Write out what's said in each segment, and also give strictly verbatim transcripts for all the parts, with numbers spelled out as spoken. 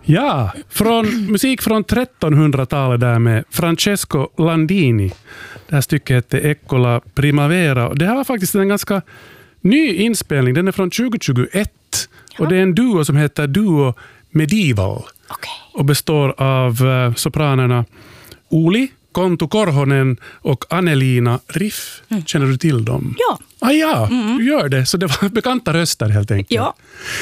Ja, från musik från trettonhundratalet där med Francesco Landini. Det här stycket heter Eccola Primavera. Det här var faktiskt en ganska ny inspelning. Den är från tjugohundratjugoett. Ja. Och det är en duo som heter Duo Medieval. Okay. Och består av uh, sopranerna Uli Kontu Korhonen och Annelina Riff. Mm. Känner du till dem? Ja. Ah, ja, mm. du gör det. Så det var bekanta röster helt enkelt. Ja.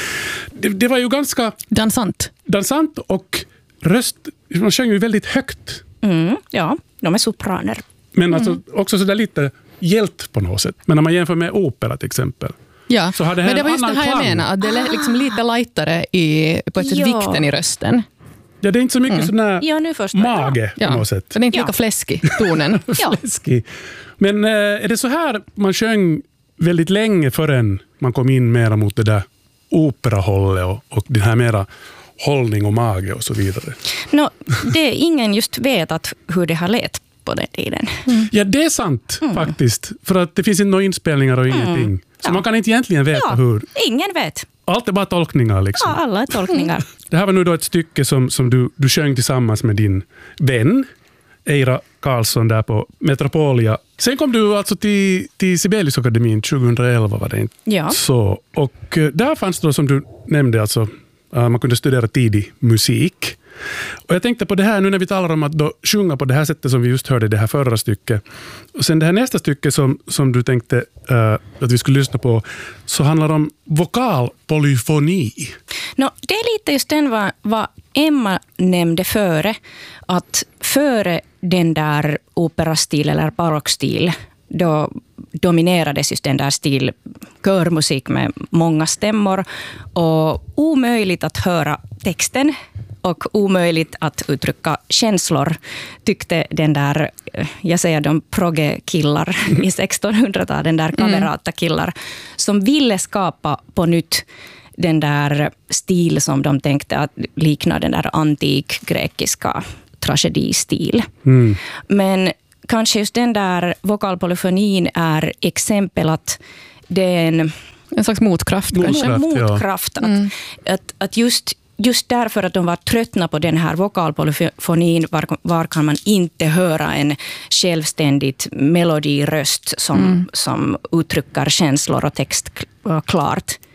Det, det var ju ganska... Dansant. Dansant och röst... Man sjöng ju väldigt högt. Mm, ja, de är sopraner. Men alltså mm. också sådär lite hjält på något sätt. Men när man jämför med opera till exempel. Ja, så hade men det var just det här klang. jag menar. Att det är liksom lite lightare i, på ett sätt ja. vikten i rösten. Ja, det är inte så mycket mm. sån här ja, nu mage ja. på något sätt. Så det är inte ja. lika fläskig, tonen. ja. Fläskig. Men äh, är det så här man sjöng väldigt länge förrän man kom in mera mot det där operahållet och, och den här mera hållning och mage och så vidare? No, det är ingen just vet att hur det har lät på den tiden. Mm. Ja, det är sant mm. faktiskt. För att det finns inte några inspelningar och mm. ingenting. Så ja. man kan inte egentligen veta ja, hur... ingen vet. Allt är bara tolkningar liksom. Ja, alla är tolkningar. Det här var nu då ett stycke som, som du, du sjöng tillsammans med din vän Eira Karlsson där på Metropolia. Sen kom du alltså till, till Sibeliusakademin tjugohundraelva var det inte? Ja. Så, och där fanns det då som du nämnde alltså, man kunde studera tidig musik. Och jag tänkte på det här nu när vi talar om att då sjunga på det här sättet som vi just hörde det här förra stycket. Och sen det här nästa stycke som, som du tänkte uh, att vi skulle lyssna på, så handlar om vokalpolyfoni. No, det är lite just den vad, vad Emma nämnde före, att före den där operastil eller barockstil, då dominerades just den där stil körmusik med många stämmor och omöjligt att höra texten och omöjligt att uttrycka känslor, tyckte den där, jag säger de progge-killar i sextonhundratalet, den där kamerata-killar som ville skapa på nytt den där stil som de tänkte att likna den där antik-grekiska tragedistil. Mm. Men kanske just den där vokalpolyfonin är exempel att det är en, en slags motkraft. Motkraft, en motkraft ja. att, mm. att, att just Just därför att de var tröttna på den här vokalpolyfonin var, var kan man inte höra en självständigt melodiröst som, mm. som uttrycker känslor och text klart.